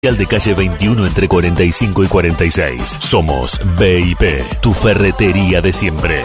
De calle 21 entre 45 y 46. Somos BIP, tu ferretería de siempre.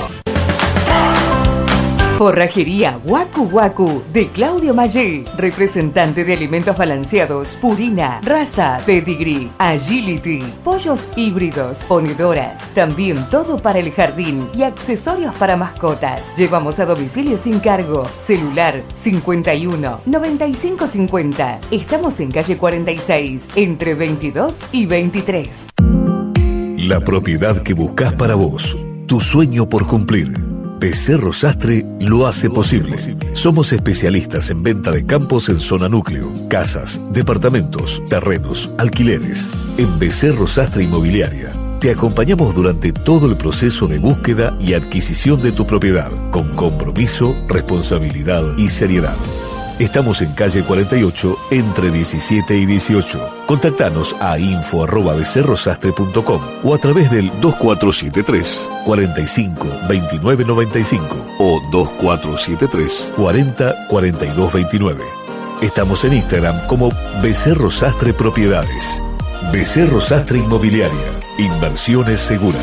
Forrajería Waku Waku de Claudio Maggi, representante de alimentos balanceados, Purina, Raza, Pedigree, Agility, pollos híbridos, ponedoras, también todo para el jardín y accesorios para mascotas. Llevamos a domicilio sin cargo. Celular 51 95 50. Estamos en calle 46 entre 22 y 23. La propiedad que buscas para vos, tu sueño por cumplir. Becerro Sastre lo hace posible. Somos especialistas en venta de campos en zona núcleo, casas, departamentos, terrenos, alquileres. En Becerro Sastre Inmobiliaria te acompañamos durante todo el proceso de búsqueda y adquisición de tu propiedad, con compromiso, responsabilidad y seriedad. Estamos en calle 48, entre 17 y 18. Contactanos a info@becerrosastre.com o a través del 2473 45 29 95 o 2473 40 42 29. Estamos en Instagram como Becerro Sastre Propiedades. Becerro Sastre Inmobiliaria. Inversiones seguras.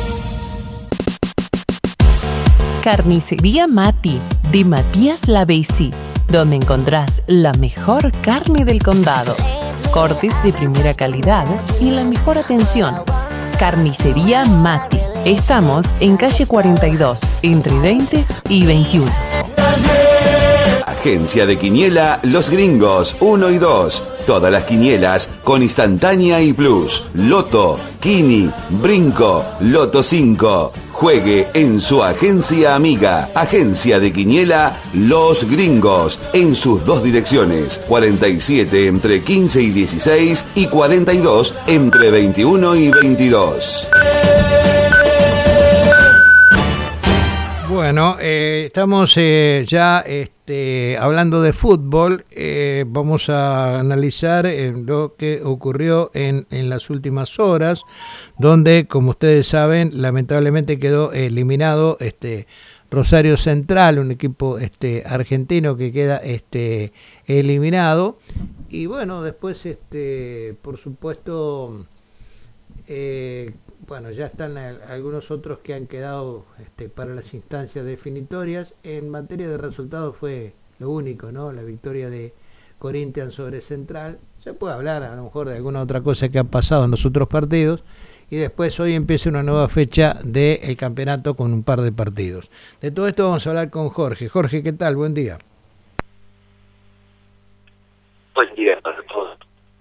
Carnicería Mati, de Matías Lavesi, donde encontrás la mejor carne del condado, cortes de primera calidad y la mejor atención. Carnicería Mati. Estamos en calle 42, entre 20 y 21. Agencia de Quiniela Los Gringos 1 y 2. Todas las quinielas con instantánea y plus. Loto, Kini, Brinco, Loto 5. Juegue en su agencia amiga. Agencia de Quiniela Los Gringos. En sus dos direcciones. 47 entre 15 y 16 y 42 entre 21 y 22. Bueno, estamos ya hablando de fútbol. Vamos a analizar lo que ocurrió en las últimas horas, donde, como ustedes saben, lamentablemente quedó eliminado Rosario Central, un equipo argentino que queda eliminado. Y bueno, después, por supuesto, bueno, ya están algunos otros que han quedado para las instancias definitorias. En materia de resultados fue lo único, ¿no? La victoria de Corinthians sobre Central. Se puede hablar a lo mejor de alguna otra cosa que ha pasado en los otros partidos. Y después hoy empieza una nueva fecha del campeonato con un par de partidos. De todo esto vamos a hablar con Jorge. Jorge, ¿qué tal? Buen día. Buen día para todos.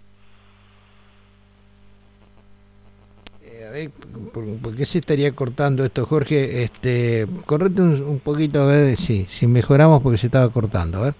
A ver, ¿por qué se estaría cortando esto, Jorge? Correte un poquito a ver si mejoramos, porque se estaba cortando, a ver.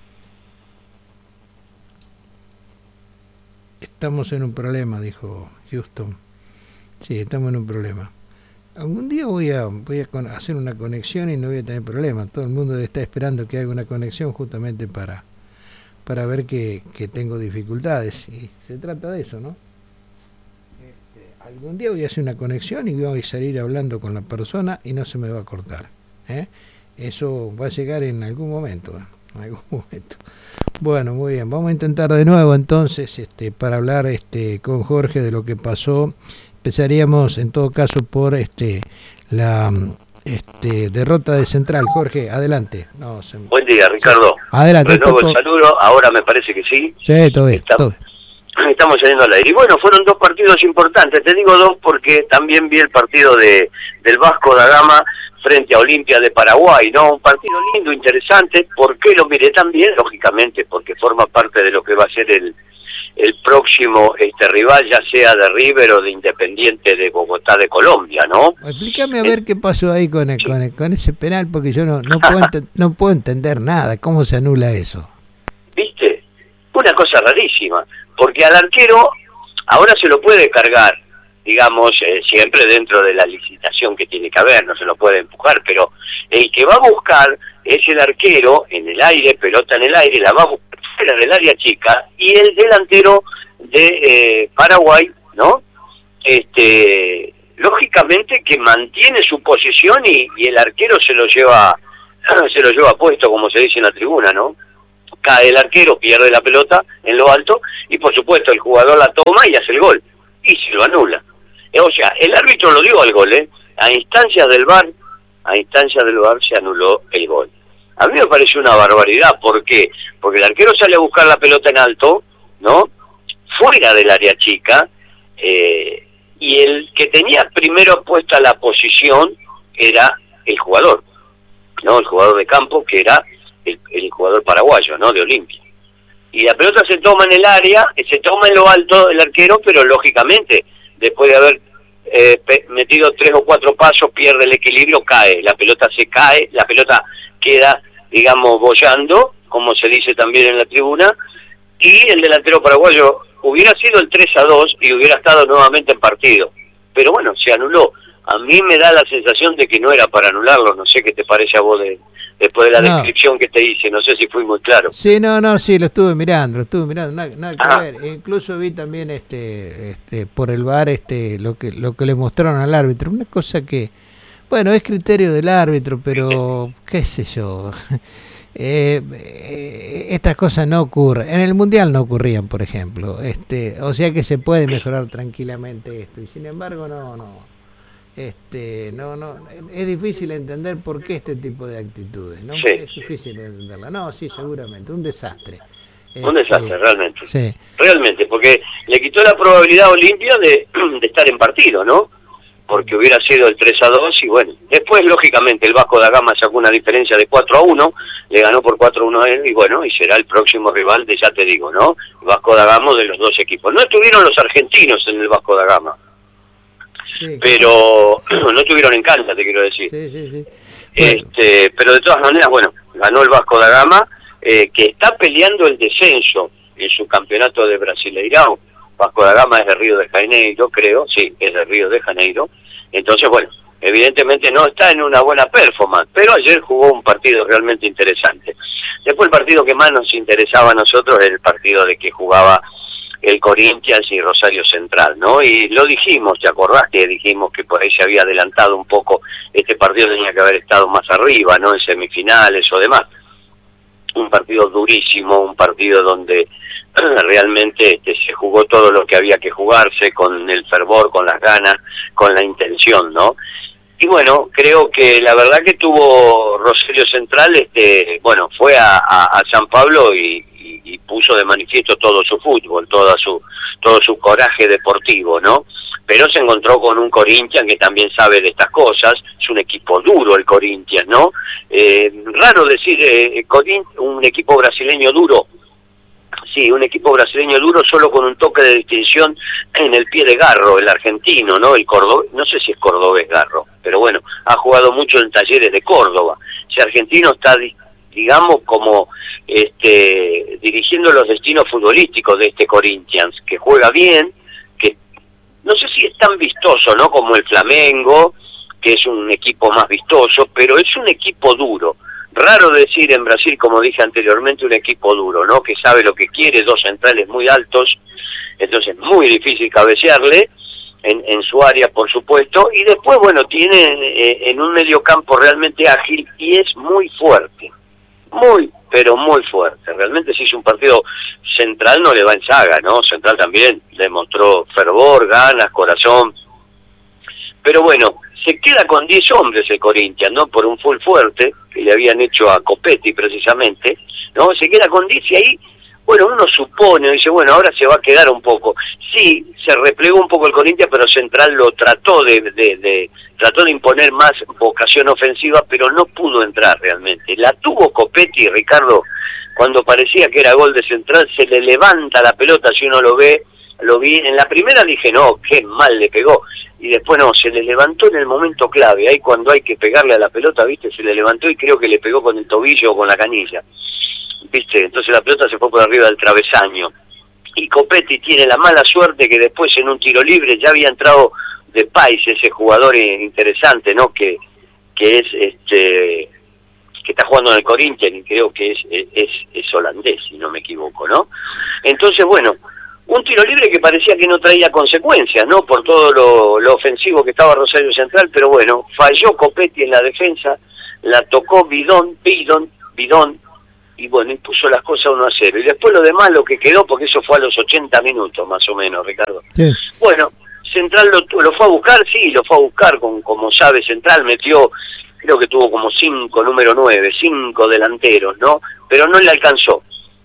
Estamos en un problema, dijo Houston. Sí, estamos en un problema. Algún día voy a hacer una conexión y no voy a tener problema. Todo el mundo está esperando que haga una conexión justamente para ver que tengo dificultades. Y se trata de eso, ¿no? Algún día voy a hacer una conexión y voy a salir hablando con la persona y no se me va a cortar. Eso va a llegar en algún momento. Bueno, muy bien. Vamos a intentar de nuevo entonces para hablar con Jorge de lo que pasó. Empezaríamos en todo caso por la derrota de Central. Jorge, adelante. Buen día, Ricardo. Adelante. Renuevo el saludo. Ahora me parece que sí. Sí, todo bien. Estamos saliendo al aire. Y bueno, fueron dos partidos importantes. Te digo dos porque también vi el partido del Vasco da Gama frente a Olimpia de Paraguay, ¿no? Un partido lindo, interesante. ¿Por qué lo miré también? Lógicamente, porque forma parte de lo que va a ser el próximo rival, ya sea de River o de Independiente de Bogotá de Colombia, ¿no? Explícame a ver qué pasó ahí con ese penal, porque yo no puedo entender nada. ¿Cómo se anula eso? ¿Viste? Una cosa rarísima. Porque al arquero ahora se lo puede cargar, digamos, siempre dentro de la licitación que tiene que haber, no se lo puede empujar, pero el que va a buscar es el arquero en el aire, pelota en el aire, la va a buscar fuera del área chica, y el delantero de Paraguay, ¿no? Lógicamente que mantiene su posición y el arquero se lo lleva puesto, como se dice en la tribuna, ¿no? cae el arquero, pierde la pelota en lo alto, y por supuesto el jugador la toma y hace el gol, y se lo anula. O sea, el árbitro lo dio al gol, a instancias del VAR se anuló el gol. A mí me pareció una barbaridad. ¿Por qué? Porque el arquero sale a buscar la pelota en alto, ¿no? Fuera del área chica, y el que tenía primero puesta la posición era el jugador, ¿no? El jugador de campo, que era el jugador paraguayo, ¿no? De Olimpia. Y la pelota se toma en el área, se toma en lo alto el arquero, pero lógicamente, después de haber metido 3 o 4 pasos, pierde el equilibrio, cae, la pelota se cae, la pelota queda, digamos, boyando, como se dice también en la tribuna, y el delantero paraguayo hubiera sido el 3-2 y hubiera estado nuevamente en partido. Pero bueno, se anuló. A mí me da la sensación de que no era para anularlo. No sé qué te parece a vos después de la descripción que te hice. No sé si fui muy claro. Sí, sí, lo estuve mirando, nada que ver. Incluso vi también por el VAR lo que le mostraron al árbitro. Una cosa que, bueno, es criterio del árbitro, pero qué sé yo. Estas cosas no ocurren. En el Mundial no ocurrían, por ejemplo. O sea que se puede mejorar tranquilamente esto. Y sin embargo, no, es difícil entender por qué este tipo de actitudes, ¿no? Sí, es difícil entenderla. No, sí, seguramente, un desastre. Un desastre, realmente. Sí. Realmente, porque le quitó la probabilidad a Olimpia de estar en partido, ¿no? Porque hubiera sido el 3-2 y bueno, después lógicamente el Vasco da Gama sacó una diferencia de 4-1, le ganó por 4-1 a él y bueno, y será el próximo rival de, ya te digo, ¿no? Vasco da Gama de los dos equipos. No estuvieron los argentinos en el Vasco da Gama, sí, pero no estuvieron en cancha, te quiero decir. Sí. Bueno. Pero de todas maneras, bueno, ganó el Vasco da Gama, que está peleando el descenso en su campeonato de Brasileirão. Vasco da Gama es de Río de Janeiro, creo, sí, es de Río de Janeiro. Entonces, bueno, evidentemente no está en una buena performance, pero ayer jugó un partido realmente interesante. Después el partido que más nos interesaba a nosotros era el partido de que jugaba el Corinthians y Rosario Central, ¿no? Y lo dijimos, ¿te acordás que dijimos que por ahí se había adelantado un poco, este partido tenía que haber estado más arriba, ¿no? En semifinales o demás. Un partido durísimo, un partido donde realmente se jugó todo lo que había que jugarse, con el fervor, con las ganas, con la intención, ¿no? Y bueno, creo que la verdad que tuvo Rosario Central, bueno, fue a San Pablo y puso de manifiesto todo su fútbol, todo su coraje deportivo, ¿no? Pero se encontró con un Corinthians que también sabe de estas cosas, es un equipo duro el Corinthians, ¿no? Raro decir un equipo brasileño duro. Sí, un equipo brasileño duro, solo con un toque de distinción en el pie de Garro, el argentino, ¿no? El cordobés, no sé si es cordobés Garro, pero bueno, ha jugado mucho en Talleres de Córdoba. Ese argentino está, digamos, como dirigiendo los destinos futbolísticos de este Corinthians, que juega bien, que no sé si es tan vistoso, ¿no? Como el Flamengo, que es un equipo más vistoso, pero es un equipo duro. Raro decir en Brasil, como dije anteriormente, un equipo duro, ¿no? Que sabe lo que quiere, dos centrales muy altos, entonces muy difícil cabecearle en su área, por supuesto, y después, bueno, tiene en un mediocampo realmente ágil y es muy fuerte, pero muy fuerte. Realmente si hizo un partido. Central no le va en saga, ¿no? Central también demostró fervor, ganas, corazón, pero bueno, se queda con 10 hombres el Corinthians, ¿no? Por un full fuerte que le habían hecho a Copetti precisamente, ¿no? Se queda con 10 y ahí, bueno, uno supone, dice, bueno, ahora se va a quedar un poco. Sí, se replegó un poco el Corinthians, pero Central lo trató trató de imponer más vocación ofensiva, pero no pudo entrar realmente. La tuvo Copetti, Ricardo, cuando parecía que era gol de Central, se le levanta la pelota, si uno lo vi, en la primera dije, no, qué mal le pegó, y después no, se le levantó en el momento clave, ahí cuando hay que pegarle a la pelota, viste, se le levantó y creo que le pegó con el tobillo o con la canilla, viste, entonces la pelota se fue por arriba del travesaño, y Copetti tiene la mala suerte que después en un tiro libre ya había entrado de Pais, ese jugador interesante, ¿no? Que está jugando en el Corinthians y creo que es holandés, si no me equivoco, ¿no? Entonces, bueno, un tiro libre que parecía que no traía consecuencias, ¿no? Por todo lo ofensivo que estaba Rosario Central, pero bueno, falló Copetti en la defensa, la tocó Bidón, y y bueno, y puso las cosas 1-0. Y después lo demás, lo que quedó, porque eso fue a los 80 minutos más o menos, Ricardo. Sí. Bueno, Central lo fue a buscar, sí, lo fue a buscar, como sabe Central, metió, creo que tuvo como 5, número 9, 5 delanteros, ¿no? Pero no le alcanzó,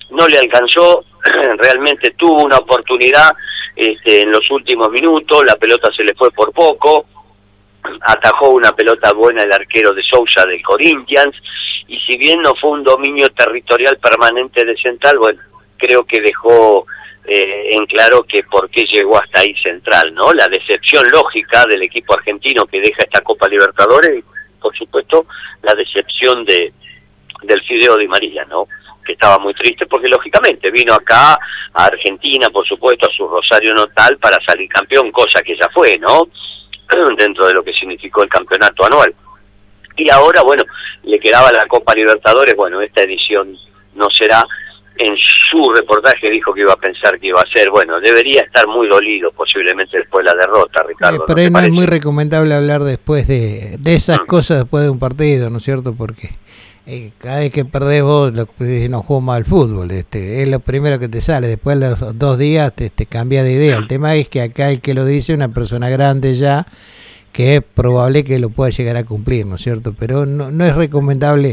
realmente tuvo una oportunidad en los últimos minutos, la pelota se le fue por poco, atajó una pelota buena el arquero de Sousa del Corinthians, y si bien no fue un dominio territorial permanente de Central, bueno, creo que dejó en claro que por qué llegó hasta ahí Central, ¿no? La decepción lógica del equipo argentino que deja esta Copa Libertadores, y por supuesto la decepción del Fideo Di María, ¿no? Que estaba muy triste porque lógicamente vino acá a Argentina, por supuesto, a su Rosario natal para salir campeón, cosa que ya fue, ¿no? Dentro de lo que significó el campeonato anual. Y ahora, bueno, le quedaba la Copa Libertadores, bueno, esta edición no será. En su reportaje dijo que iba a pensar que iba a ser, bueno, debería estar muy dolido posiblemente después de la derrota, Ricardo. Pero no es muy recomendable hablar después de esas cosas después de un partido, ¿no es cierto? Porque cada vez que perdés vos no jugó mal al fútbol, es lo primero que te sale, después de los 2 días te cambia de idea. El tema es que acá el que lo dice es una persona grande ya, que es probable que lo pueda llegar a cumplir, ¿no es cierto? Pero no es recomendable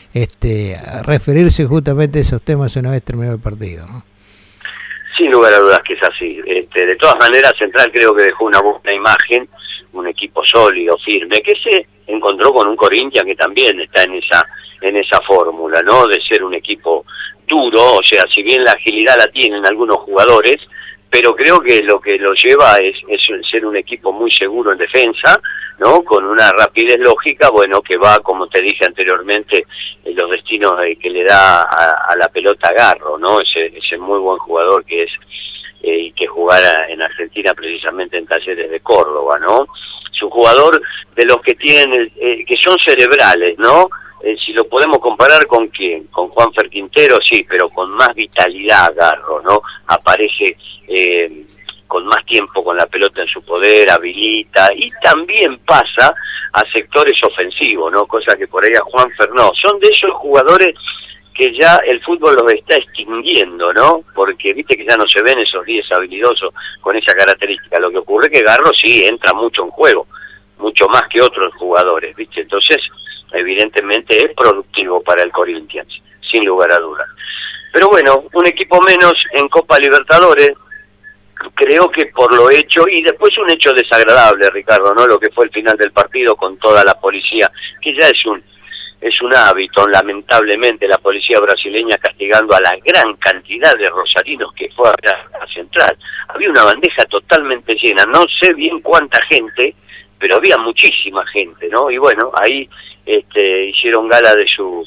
referirse justamente a esos temas una vez terminado el partido, ¿no? Sin lugar a dudas que es así. De todas maneras, Central creo que dejó una buena imagen, un equipo sólido, firme, que se encontró con un Corinthians que también está en esa fórmula, ¿no? De ser un equipo duro, o sea, si bien la agilidad la tienen algunos jugadores, pero creo que lo lleva es ser un equipo muy seguro en defensa, ¿no? Con una rapidez lógica, bueno, que va, como te dije anteriormente, los destinos que le da a la pelota Garro, ¿no? Ese muy buen jugador que es y que jugara en Argentina precisamente en Talleres de Córdoba, ¿no? Es un jugador de los que tienen, que son cerebrales, ¿no? Si lo podemos comparar con quién, con Juanfer Quintero, sí, pero con más vitalidad Garro, ¿no? Aparece con más tiempo con la pelota en su poder, habilita, y también pasa a sectores ofensivos, ¿no? Cosa que por ahí a Juanfer no. Son de esos jugadores que ya el fútbol los está extinguiendo, ¿no? Porque viste que ya no se ven esos 10 habilidosos con esa característica. Lo que ocurre es que Garro sí entra mucho en juego, mucho más que otros jugadores, ¿viste? Entonces, evidentemente es productivo para el Corinthians, sin lugar a dudas. Pero bueno, un equipo menos en Copa Libertadores, creo que por lo hecho, y después un hecho desagradable, Ricardo, ¿no? Lo que fue el final del partido con toda la policía, que ya es un hábito, lamentablemente, la policía brasileña castigando a la gran cantidad de rosarinos que fue a Central. Había una bandeja totalmente llena, no sé bien cuánta gente, pero había muchísima gente, ¿no? Y bueno, ahí hicieron gala de su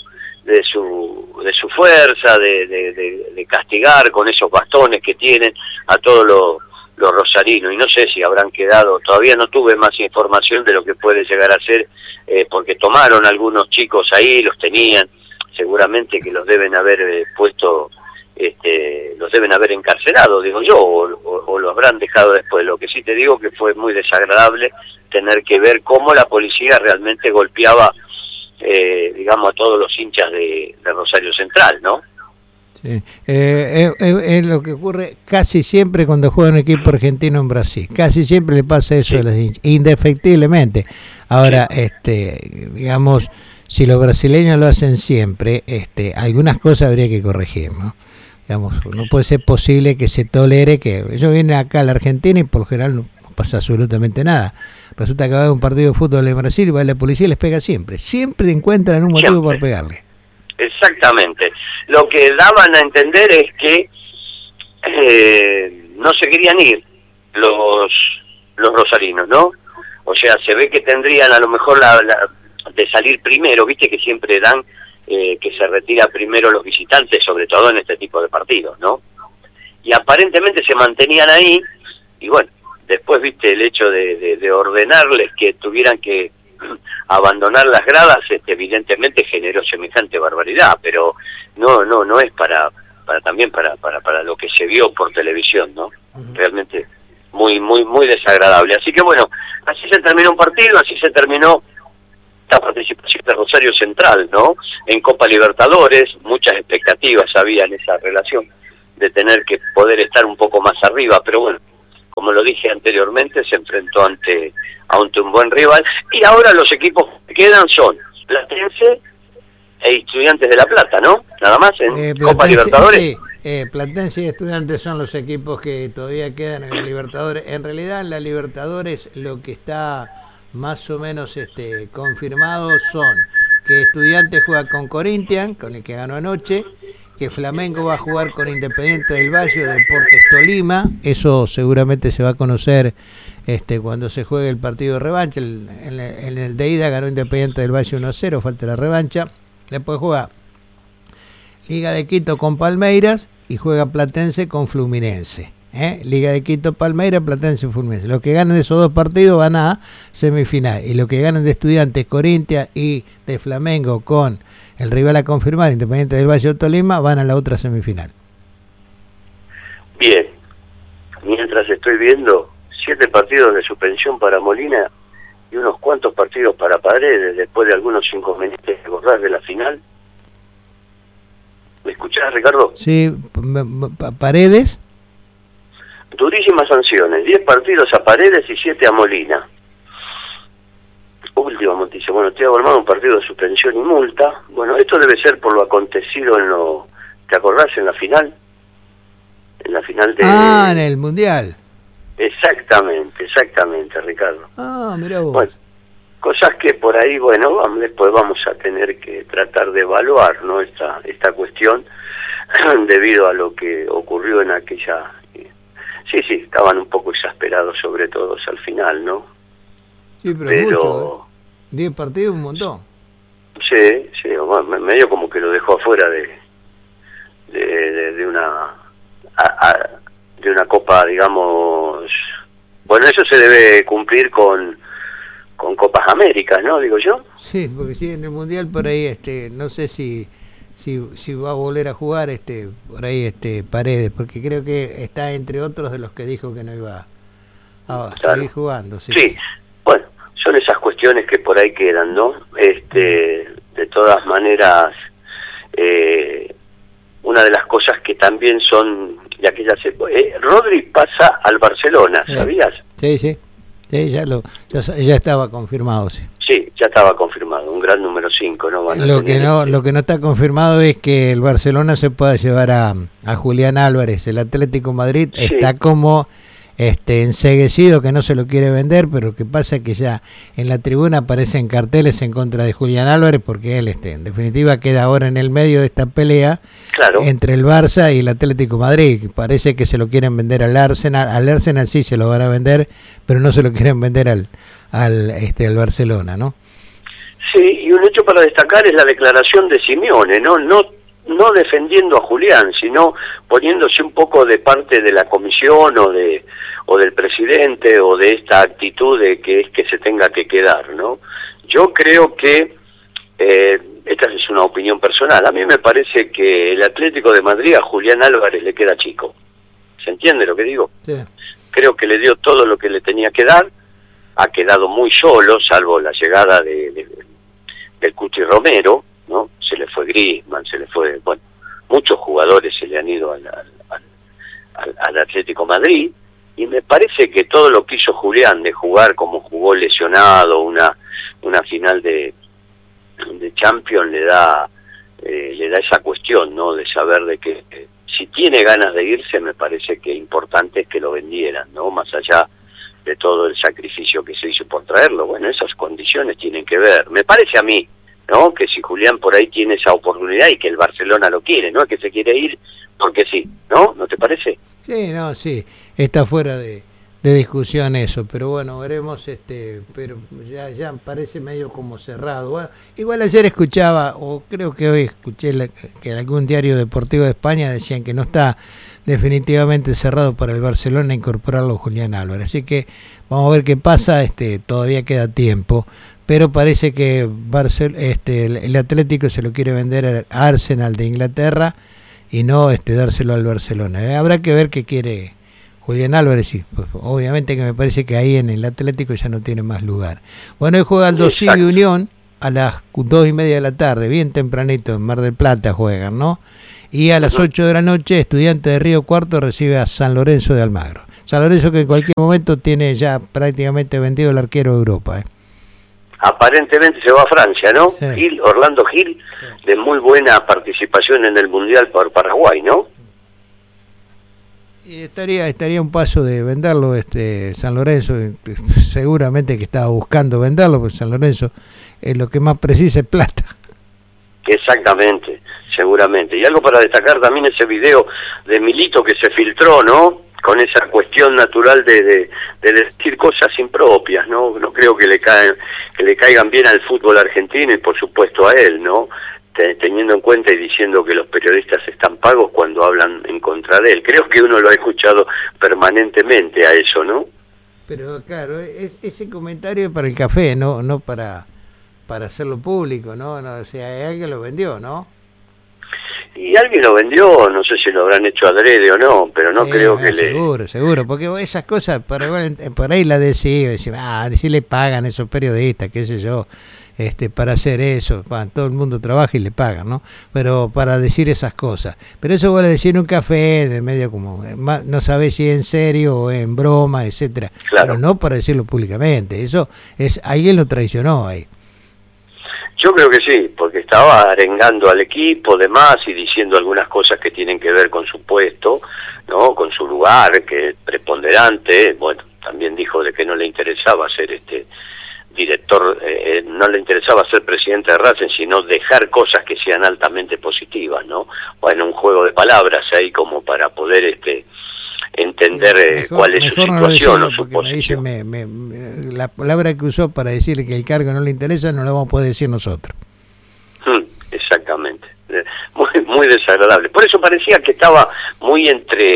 fuerza, de castigar con esos bastones que tienen a todos los rosarinos, y no sé si habrán quedado, todavía no tuve más información de lo que puede llegar a ser, porque tomaron algunos chicos ahí, los tenían, seguramente que los deben haber puesto, los deben haber encarcelado, digo yo, o lo habrán dejado después. Lo que sí te digo que fue muy desagradable tener que ver cómo la policía realmente golpeaba, digamos, a todos los hinchas de Rosario Central, ¿no? Sí. Es lo que ocurre casi siempre cuando juega un equipo argentino en Brasil. Casi siempre le pasa eso, sí, a los hinchas, indefectiblemente. Ahora, digamos, si los brasileños lo hacen siempre, algunas cosas habría que corregir, ¿no? Digamos, no puede ser posible que se tolere que ellos vienen acá a la Argentina y por lo general no pasa absolutamente nada. Resulta que va a haber un partido de fútbol en Brasil y va la policía y les pega siempre encuentran un motivo por pegarle. Exactamente. Lo que daban a entender es que no se querían ir los rosarinos, ¿no? O sea, se ve que tendrían a lo mejor la de salir primero, viste que siempre dan que se retira primero los visitantes, sobre todo en este tipo de partidos, ¿no? Y aparentemente se mantenían ahí, y bueno, después, viste, el hecho de ordenarles que tuvieran que abandonar las gradas, evidentemente generó semejante barbaridad, pero no es para también para lo que se vio por televisión, ¿no? Realmente muy desagradable. Así que bueno, así se terminó un partido, así se terminó la participación de Rosario Central, ¿no? En Copa Libertadores, muchas expectativas había en esa relación de tener que poder estar un poco más arriba, pero bueno, como lo dije anteriormente, se enfrentó ante un buen rival, y ahora los equipos que quedan son Platense e Estudiantes de La Plata, ¿no? Nada más en Copa Libertadores. Sí. Platense y Estudiantes son los equipos que todavía quedan en la Libertadores. En realidad en la Libertadores lo que está más o menos confirmado son que Estudiantes juega con Corinthians, con el que ganó anoche, que Flamengo va a jugar con Independiente del Valle o Deportes Tolima. Eso seguramente se va a conocer cuando se juegue el partido de revancha. En el de ida ganó Independiente del Valle 1-0, falta la revancha. Después juega Liga de Quito con Palmeiras y juega Platense con Fluminense. Liga de Quito, Palmeiras, Platense, Fluminense. Los que ganen de esos dos partidos van a semifinal, y los que ganen de Estudiantes, Corinthians, y de Flamengo con el rival a confirmar, Independiente del Valle o Tolima, van a la otra semifinal. Bien, mientras estoy viendo 7 partidos de suspensión para Molina y unos cuantos partidos para Paredes después de algunos inconvenientes de la final. ¿Me escuchás, Ricardo? Sí, Paredes. Durísimas sanciones, 10 partidos a Paredes y 7 a Molina. Última noticia, bueno, Thiago Almada, un partido de suspensión y multa. Bueno, esto debe ser por lo acontecido ¿te acordás? En la final de... en el Mundial. Exactamente, Ricardo. Mirá vos. Bueno, cosas que por ahí, bueno, después vamos a tener que tratar de evaluar, ¿no? Esta cuestión, debido a lo que ocurrió en aquella... Sí, estaban un poco exasperados, sobre todo al final, ¿no? Sí, pero mucho, 10 partidos, un montón. Sí, medio como que lo dejó afuera de una copa, digamos... Bueno, eso se debe cumplir con Copas Américas, ¿no? Digo yo. Sí, porque sí, en el Mundial por ahí, no sé si va a volver a jugar por ahí Paredes, porque creo que está entre otros de los que dijo que no iba a seguir jugando. Sí, bueno, son esas cuestiones que por ahí quedan, ¿no? De todas maneras, una de las cosas que también son de aquellas épocas, Rodri pasa al Barcelona, ¿sabías? Sí, ya estaba confirmado, sí. Sí, ya estaba confirmado, un gran número 5, ¿no? Lo que no está confirmado es que el Barcelona se pueda llevar a Julián Álvarez. El Atlético Madrid está como enceguecido, que no se lo quiere vender, pero lo que pasa es que ya en la tribuna aparecen carteles en contra de Julián Álvarez, porque él en definitiva queda ahora en el medio de esta pelea entre el Barça y el Atlético Madrid. Parece que se lo quieren vender al Arsenal sí se lo van a vender, pero no se lo quieren vender al Barcelona, ¿no? Sí, y un hecho para destacar es la declaración de Simeone, no defendiendo a Julián, sino poniéndose un poco de parte de la comisión o del presidente, o de esta actitud de que es que se tenga que quedar, ¿no? Yo creo que esta es una opinión personal. A mí me parece que el Atlético de Madrid a Julián Álvarez le queda chico. ¿Se entiende lo que digo? Sí. Creo que le dio todo lo que le tenía que dar. Ha quedado muy solo, salvo la llegada del Cuti Romero, ¿no? Se le fue Griezmann, bueno, muchos jugadores se le han ido al Atlético Madrid, y me parece que todo lo que hizo Julián de jugar como jugó lesionado una final de Champions le da esa cuestión, ¿no? De saber de que si tiene ganas de irse, me parece que importante es que lo vendieran, ¿no? Más allá de todo el sacrificio que se hizo por traerlo. Bueno, esas condiciones tienen que ver, me parece a mí, ¿no? Que si Julián por ahí tiene esa oportunidad y que el Barcelona lo quiere, no es que se quiere ir porque sí, ¿no? ¿No te parece? Sí, está fuera de discusión eso, pero bueno, veremos, pero ya parece medio como cerrado. Bueno, igual ayer escuchaba, o creo que hoy escuché que en algún diario deportivo de España decían que no está definitivamente cerrado para el Barcelona incorporarlo Julián Álvarez, así que vamos a ver qué pasa, todavía queda tiempo, pero parece que el Atlético se lo quiere vender al Arsenal de Inglaterra y no dárselo al Barcelona. Habrá que ver qué quiere Julián Álvarez, sí, pues, obviamente que me parece que ahí en el Atlético ya no tiene más lugar. Bueno, hoy juega Aldo Civi Unión, a las 2:30 de la tarde, bien tempranito, en Mar del Plata juegan, ¿no? Y a las 8 de la noche, Estudiantes de Río Cuarto recibe a San Lorenzo de Almagro. San Lorenzo que en cualquier momento tiene ya prácticamente vendido el arquero de Europa. Aparentemente se va a Francia, ¿no? Sí. Orlando Gil, sí, de muy buena participación en el Mundial por Paraguay, ¿no? Y estaría un paso de venderlo San Lorenzo, seguramente que estaba buscando venderlo, porque San Lorenzo es lo que más precisa es plata. Exactamente, seguramente. Y algo para destacar también ese video de Milito que se filtró, ¿no? Con esa cuestión natural de decir cosas impropias, ¿no? No creo que le caigan bien al fútbol argentino y por supuesto a él, ¿no? Teniendo en cuenta y diciendo que los periodistas están pagos cuando hablan en contra de él. Creo que uno lo ha escuchado permanentemente a eso, ¿no? Pero claro, ese comentario es para el café, no para hacerlo público, ¿no? O sea, alguien lo vendió, ¿no? Y alguien lo vendió, no sé si lo habrán hecho adrede o no, pero no creo que Seguro, porque por ahí la decís, si le pagan esos periodistas, qué sé yo, para hacer eso, todo el mundo trabaja y le pagan, ¿no? Pero para decir esas cosas. Pero eso vale decir en un café, de medio como, no sabés si es en serio o en broma, etcétera. Claro. Pero no para decirlo públicamente, eso es, alguien lo traicionó ahí. Yo creo que sí, porque estaba arengando al equipo, demás, y diciendo algunas cosas que tienen que ver con su puesto, ¿no? Con su lugar, que es preponderante. Bueno, también dijo de que no le interesaba ser director, no le interesaba ser presidente de Racing, sino dejar cosas que sean altamente positivas, ¿no? Bueno, un juego de palabras ahí como para poder entender cuál es su situación o su posición. La palabra que usó para decir que el cargo no le interesa no lo vamos a poder decir nosotros. Exactamente, muy desagradable. Por eso parecía que estaba muy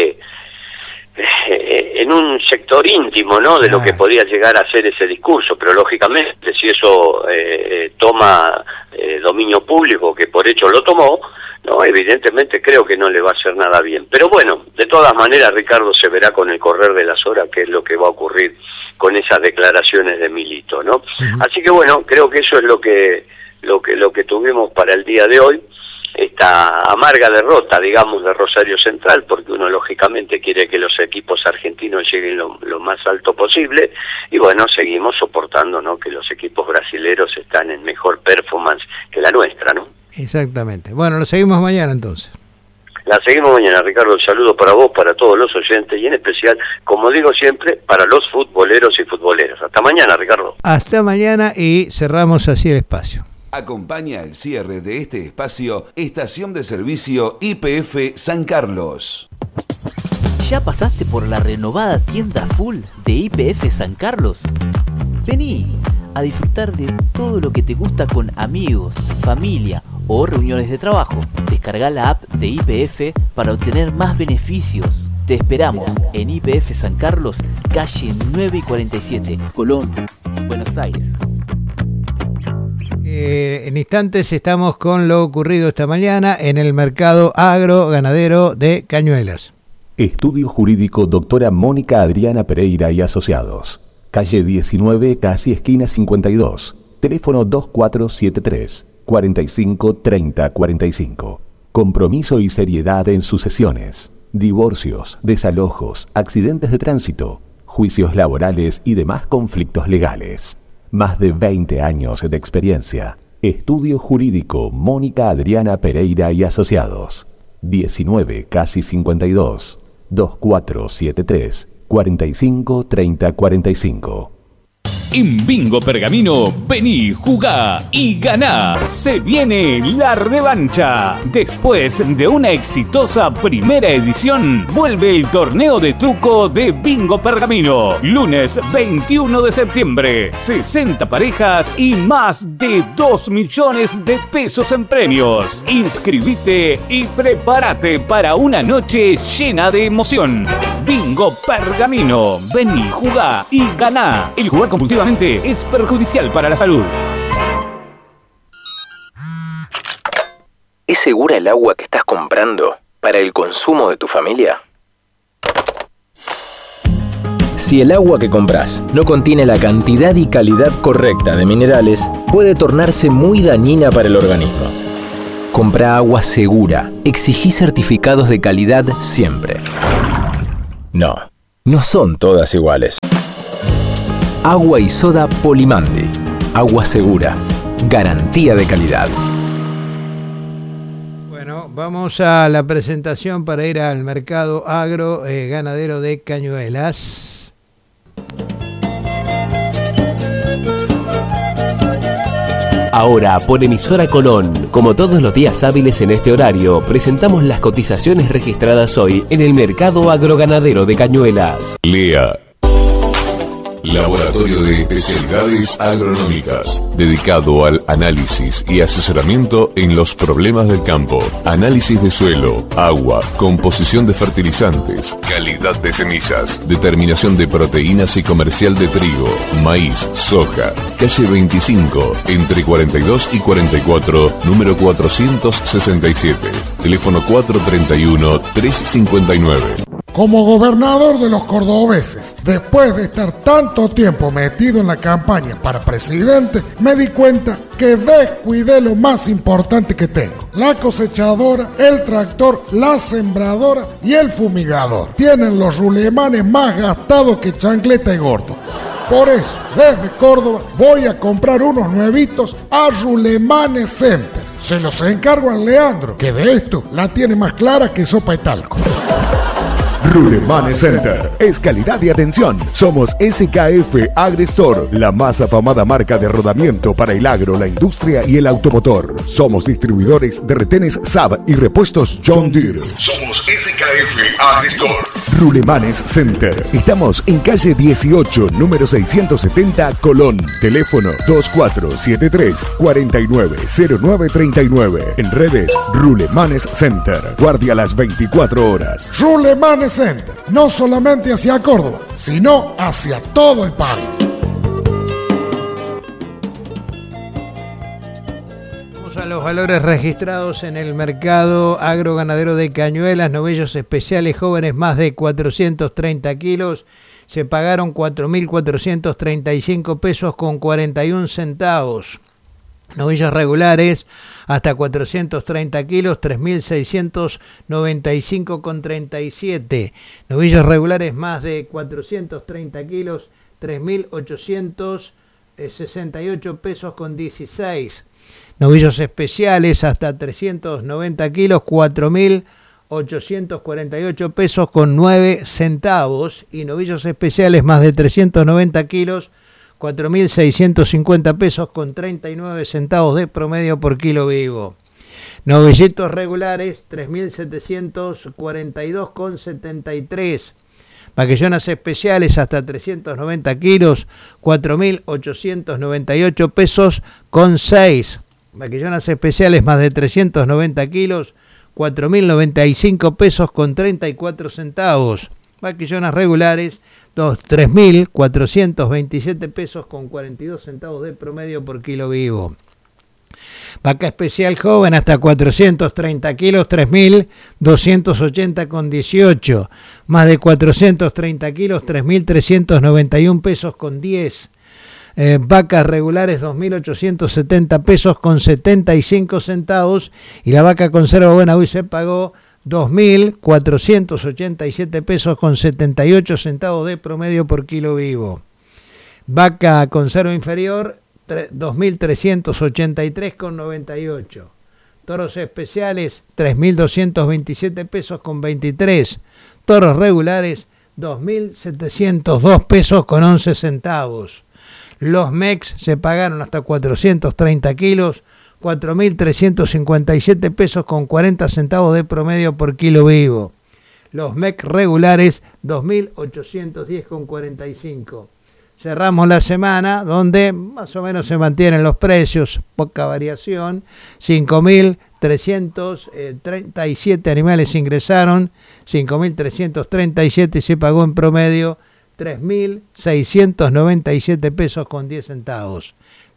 en un sector íntimo, ¿no? De lo que podía llegar a ser ese discurso, pero lógicamente si eso toma dominio público, que por hecho lo tomó, no, evidentemente creo que no le va a hacer nada bien. Pero bueno, de todas maneras, Ricardo, se verá con el correr de las horas qué es lo que va a ocurrir con esas declaraciones de Milito, ¿no? Uh-huh. Así que bueno, creo que eso es lo que tuvimos para el día de hoy. Esta amarga derrota, digamos, de Rosario Central, porque uno lógicamente quiere que los equipos argentinos lleguen lo más alto posible, y bueno, seguimos soportando, ¿no? Que los equipos brasileros están en mejor performance que la nuestra, ¿no? Exactamente. Bueno, lo seguimos mañana entonces. La seguimos mañana, Ricardo. Un saludo para vos, para todos los oyentes y en especial, como digo siempre, para los futboleros y futboleras. Hasta mañana, Ricardo. Hasta mañana y cerramos así el espacio. Acompaña el cierre de este espacio Estación de Servicio YPF San Carlos. ¿Ya pasaste por la renovada tienda full de YPF San Carlos? Vení a disfrutar de todo lo que te gusta con amigos, familia o reuniones de trabajo. Descarga la app de YPF para obtener más beneficios. Te esperamos en YPF San Carlos, calle 9 y 47, Colón, Buenos Aires. En instantes estamos con lo ocurrido esta mañana en el mercado agro-ganadero de Cañuelas. Estudio Jurídico Doctora Mónica Adriana Pereira y Asociados. Calle 19, casi esquina 52. Teléfono 2473 45 30 45. Compromiso y seriedad en sucesiones, divorcios, desalojos, accidentes de tránsito, juicios laborales y demás conflictos legales. Más de 20 años de experiencia. Estudio Jurídico Mónica Adriana Pereira y Asociados. 19, casi 52. 2473 45 30 45. En Bingo Pergamino, vení, jugá y ganá. Se viene la revancha. Después de una exitosa primera edición, vuelve el torneo de truco de Bingo Pergamino. Lunes 21 de septiembre, 60 parejas y más de 2 millones de pesos en premios. Inscribite y prepárate para una noche llena de emoción. Bingo Pergamino, vení, jugá y ganá. El jugar compulsivamente es perjudicial para la salud. ¿Es segura el agua que estás comprando para el consumo de tu familia? Si el agua que compras no contiene la cantidad y calidad correcta de minerales, puede tornarse muy dañina para el organismo. Compra agua segura. Exigí certificados de calidad siempre. No son todas iguales. Agua y soda Polimandi. Agua segura. Garantía de calidad. Bueno, vamos a la presentación para ir al mercado agro ganadero de Cañuelas. Ahora, por emisora Colón, como todos los días hábiles en este horario, presentamos las cotizaciones registradas hoy en el mercado agroganadero de Cañuelas. Lea. Laboratorio de Especialidades Agronómicas, dedicado al análisis y asesoramiento en los problemas del campo. Análisis de suelo, agua, composición de fertilizantes, calidad de semillas, determinación de proteínas y comercial de trigo, maíz, soja. Calle 25, entre 42 y 44, número 467. Teléfono 431-359. Como gobernador de los cordobeses, después de estar tanto tiempo metido en la campaña para presidente, me di cuenta que descuidé lo más importante que tengo: la cosechadora, el tractor, la sembradora y el fumigador. Tienen los rulemanes más gastados que chancleta y gordo. Por eso, desde Córdoba voy a comprar unos nuevitos a Rulemanes Center. Se los encargo a Leandro, que de esto la tiene más clara que sopa de talco. Rulemanes Center es calidad y atención. Somos SKF AgriStore, la más afamada marca de rodamiento para el agro, la industria y el automotor. Somos distribuidores de retenes Saab y repuestos John Deere. Somos SKF AgriStore. Rulemanes Center. Estamos en calle 18, número 670, Colón. Teléfono 2473-490939. En redes, Rulemanes Center. Guardia las 24 horas. Rulemanes Center, no solamente hacia Córdoba, sino hacia todo el país. Vamos a los valores registrados en el mercado agroganadero de Cañuelas. Novillos especiales jóvenes más de 430 kilos se pagaron 4.435 pesos con 41 centavos. Novillos regulares hasta 430 kilos, 3.695,37. Novillos regulares más de 430 kilos, 3.868 pesos con 16. Novillos especiales hasta 390 kilos, 4.848 pesos con 9 centavos. Y novillos especiales más de 390 kilos, 4.650 pesos con 39 centavos de promedio por kilo vivo. Novillitos regulares, 3.742 con 73. Vaquillonas especiales hasta 390 kilos, 4.898 pesos con 6. Vaquillonas especiales más de 390 kilos, 4.095 pesos con 34 centavos. Vaquillonas regulares, 3.427 pesos con 42 centavos de promedio por kilo vivo. Vaca especial joven hasta 430 kilos, 3.280 con 18. Más de 430 kilos, 3.391 pesos con 10. Vacas regulares 2.870 pesos con 75 centavos. Y la vaca conserva buena hoy se pagó 2.487 pesos con 78 centavos de promedio por kilo vivo. Vaca conserva inferior 2.383 con 98. Toros especiales 3.227 pesos con 23. Toros regulares 2.702 pesos con 11 centavos. Los MEX se pagaron hasta 430 kilos, 4.357 pesos con 40 centavos de promedio por kilo vivo. Los MEC regulares 2.810 con 45. Cerramos la semana donde más o menos se mantienen los precios, poca variación. 5.337 animales ingresaron, 5.337 y se pagó en promedio 3.697 pesos con 10 centavos.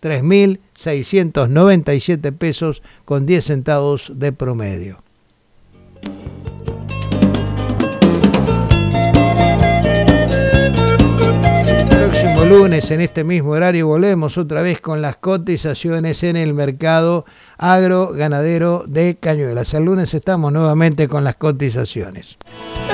3.697 pesos con 10 centavos de promedio. lunes en este mismo horario volvemos otra vez con las cotizaciones en el mercado agroganadero de Cañuelas. El lunes estamos nuevamente con las cotizaciones.